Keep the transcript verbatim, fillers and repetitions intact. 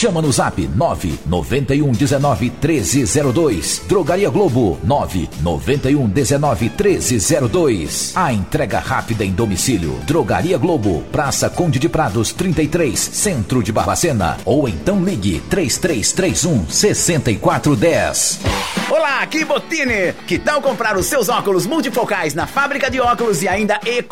Chama no zap nove nove um um treze zero dois. Drogaria Globo nove nove um um treze zero dois. A entrega rápida em domicílio. Drogaria Globo, Praça Conde de Prados trinta e três, Centro de Barbacena. Ou então ligue três três três um, seis quatro um zero. Olá, aqui Botini. Que tal comprar os seus óculos multifocais na fábrica de óculos e ainda economizar